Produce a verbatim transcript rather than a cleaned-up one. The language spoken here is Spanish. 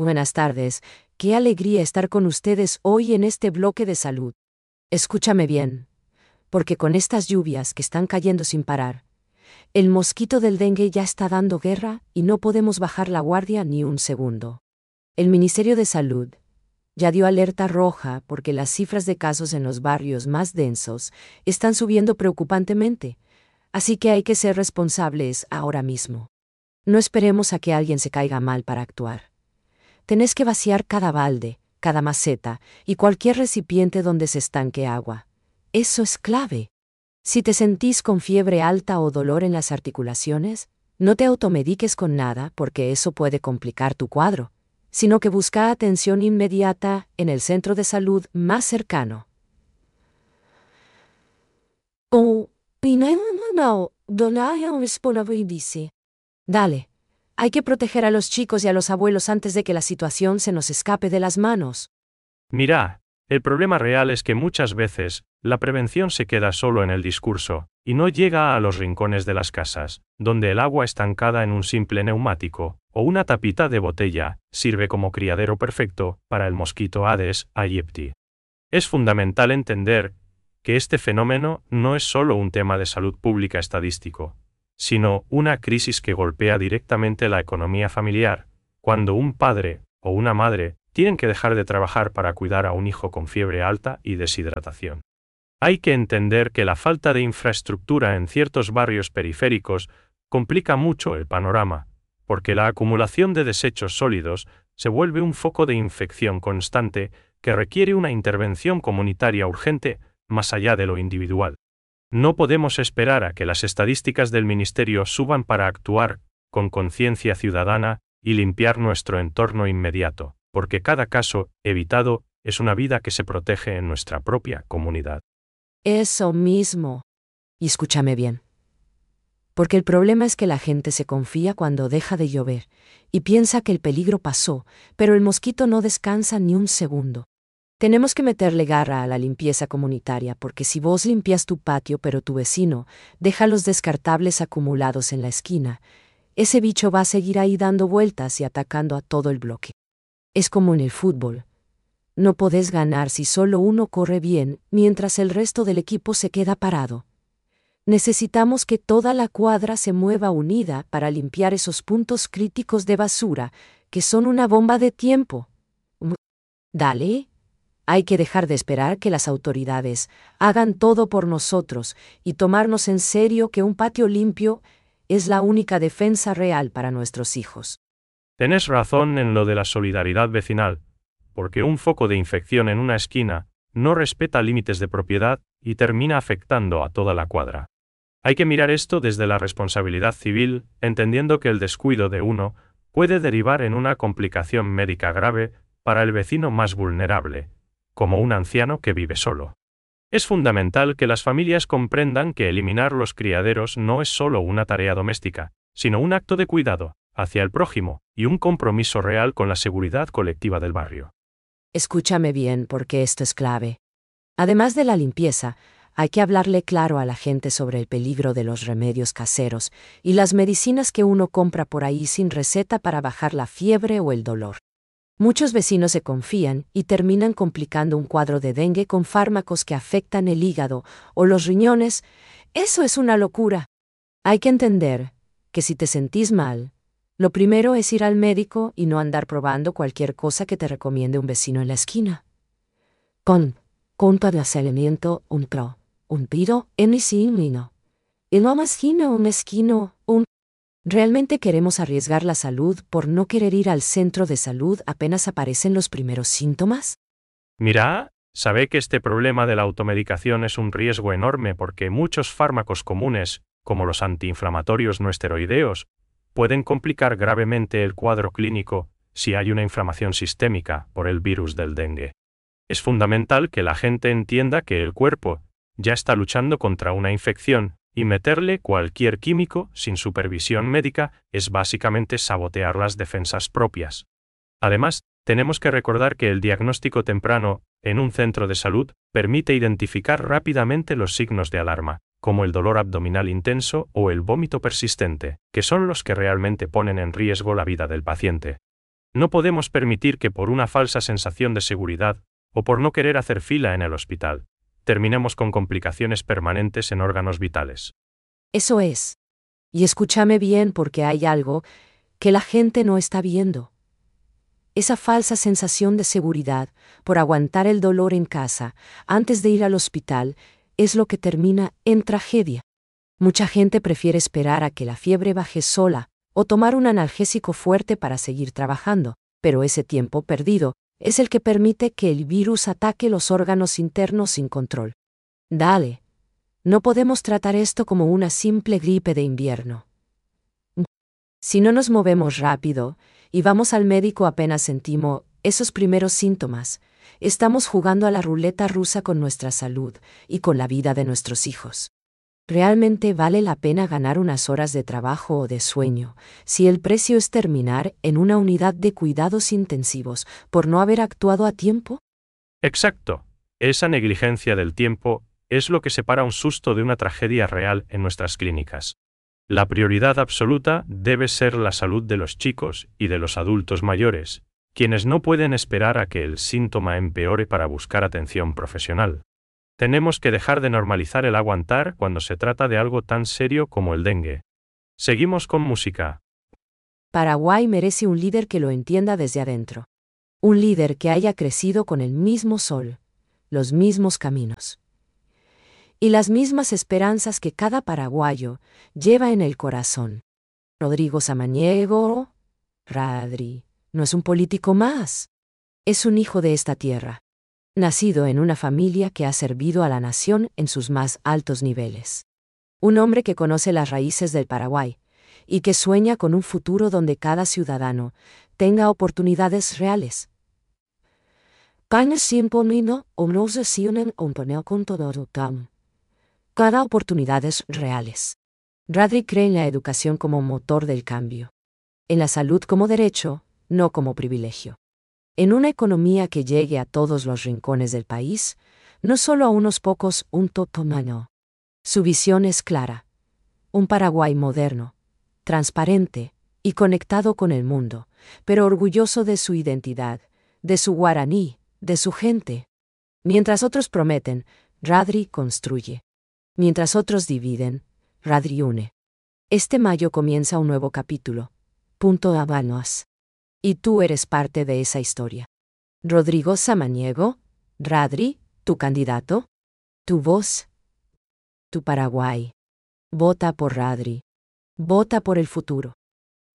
Buenas tardes, qué alegría estar con ustedes hoy en este bloque de salud. Escúchame bien, porque con estas lluvias que están cayendo sin parar, el mosquito del dengue ya está dando guerra y no podemos bajar la guardia ni un segundo. El Ministerio de Salud ya dio alerta roja porque las cifras de casos en los barrios más densos están subiendo preocupantemente, así que hay que ser responsables ahora mismo. No esperemos a que alguien se caiga mal para actuar. Tenés que vaciar cada balde, cada maceta y cualquier recipiente donde se estanque agua. Eso es clave. Si te sentís con fiebre alta o dolor en las articulaciones, no te automediques con nada porque eso puede complicar tu cuadro, sino que busca atención inmediata en el centro de salud más cercano. Oh, Dale. Hay que proteger a los chicos y a los abuelos antes de que la situación se nos escape de las manos. Mira, el problema real es que muchas veces, la prevención se queda solo en el discurso, y no llega a los rincones de las casas, donde el agua estancada en un simple neumático, o una tapita de botella, sirve como criadero perfecto para el mosquito Aedes aegypti. Es fundamental entender que este fenómeno no es solo un tema de salud pública estadístico, sino una crisis que golpea directamente la economía familiar, cuando un padre o una madre tienen que dejar de trabajar para cuidar a un hijo con fiebre alta y deshidratación. Hay que entender que la falta de infraestructura en ciertos barrios periféricos complica mucho el panorama, porque la acumulación de desechos sólidos se vuelve un foco de infección constante que requiere una intervención comunitaria urgente más allá de lo individual. No podemos esperar a que las estadísticas del Ministerio suban para actuar con conciencia ciudadana y limpiar nuestro entorno inmediato, porque cada caso evitado es una vida que se protege en nuestra propia comunidad. Eso mismo. Y escúchame bien. Porque el problema es que la gente se confía cuando deja de llover y piensa que el peligro pasó, pero el mosquito no descansa ni un segundo. Tenemos que meterle garra a la limpieza comunitaria porque si vos limpias tu patio pero tu vecino deja los descartables acumulados en la esquina, ese bicho va a seguir ahí dando vueltas y atacando a todo el bloque. Es como en el fútbol. No podés ganar si solo uno corre bien mientras el resto del equipo se queda parado. Necesitamos que toda la cuadra se mueva unida para limpiar esos puntos críticos de basura que son una bomba de tiempo. Dale. Hay que dejar de esperar que las autoridades hagan todo por nosotros y tomarnos en serio que un patio limpio es la única defensa real para nuestros hijos. Tenés razón en lo de la solidaridad vecinal, porque un foco de infección en una esquina no respeta límites de propiedad y termina afectando a toda la cuadra. Hay que mirar esto desde la responsabilidad civil, entendiendo que el descuido de uno puede derivar en una complicación médica grave para el vecino más vulnerable, como un anciano que vive solo. Es fundamental que las familias comprendan que eliminar los criaderos no es solo una tarea doméstica, sino un acto de cuidado hacia el prójimo y un compromiso real con la seguridad colectiva del barrio. Escúchame bien porque esto es clave. Además de la limpieza, hay que hablarle claro a la gente sobre el peligro de los remedios caseros y las medicinas que uno compra por ahí sin receta para bajar la fiebre o el dolor. Muchos vecinos se confían y terminan complicando un cuadro de dengue con fármacos que afectan el hígado o los riñones. Eso es una locura. Hay que entender que si te sentís mal, lo primero es ir al médico y no andar probando cualquier cosa que te recomiende un vecino en la esquina. Con conta de aceleramiento, un pro, un piro, en vino. Y no más un esquino, un... ¿Realmente queremos arriesgar la salud por no querer ir al centro de salud apenas aparecen los primeros síntomas? Mira, sabe que este problema de la automedicación es un riesgo enorme porque muchos fármacos comunes, como los antiinflamatorios no esteroideos, pueden complicar gravemente el cuadro clínico si hay una inflamación sistémica por el virus del dengue. Es fundamental que la gente entienda que el cuerpo ya está luchando contra una infección, y meterle cualquier químico sin supervisión médica es básicamente sabotear las defensas propias. Además, tenemos que recordar que el diagnóstico temprano, en un centro de salud, permite identificar rápidamente los signos de alarma, como el dolor abdominal intenso o el vómito persistente, que son los que realmente ponen en riesgo la vida del paciente. No podemos permitir que por una falsa sensación de seguridad, o por no querer hacer fila en el hospital, terminemos con complicaciones permanentes en órganos vitales. Eso es. Y escúchame bien porque hay algo que la gente no está viendo. Esa falsa sensación de seguridad por aguantar el dolor en casa antes de ir al hospital es lo que termina en tragedia. Mucha gente prefiere esperar a que la fiebre baje sola o tomar un analgésico fuerte para seguir trabajando, pero ese tiempo perdido es el que permite que el virus ataque los órganos internos sin control. Dale. No podemos tratar esto como una simple gripe de invierno. Si no nos movemos rápido y vamos al médico apenas sentimos esos primeros síntomas, estamos jugando a la ruleta rusa con nuestra salud y con la vida de nuestros hijos. ¿Realmente vale la pena ganar unas horas de trabajo o de sueño si el precio es terminar en una unidad de cuidados intensivos por no haber actuado a tiempo? Exacto. Esa negligencia del tiempo es lo que separa un susto de una tragedia real en nuestras clínicas. La prioridad absoluta debe ser la salud de los chicos y de los adultos mayores, quienes no pueden esperar a que el síntoma empeore para buscar atención profesional. Tenemos que dejar de normalizar el aguantar cuando se trata de algo tan serio como el dengue. Seguimos con música. Paraguay merece un líder que lo entienda desde adentro. Un líder que haya crecido con el mismo sol, los mismos caminos y las mismas esperanzas que cada paraguayo lleva en el corazón. Rodrigo Samaniego, Radri, no es un político más. Es un hijo de esta tierra, nacido en una familia que ha servido a la nación en sus más altos niveles. Un hombre que conoce las raíces del Paraguay y que sueña con un futuro donde cada ciudadano tenga oportunidades reales. Cada oportunidades reales. Radri cree en la educación como motor del cambio. En la salud como derecho, no como privilegio. En una economía que llegue a todos los rincones del país, no solo a unos pocos, un totomano. Su visión es clara. Un Paraguay moderno, transparente y conectado con el mundo, pero orgulloso de su identidad, de su guaraní, de su gente. Mientras otros prometen, Radri construye. Mientras otros dividen, Radri une. Este mayo comienza un nuevo capítulo. Punto a Banos. Y tú eres parte de esa historia. Rodrigo Samaniego, Radri, tu candidato, tu voz, tu Paraguay. Vota por Radri. Vota por el futuro.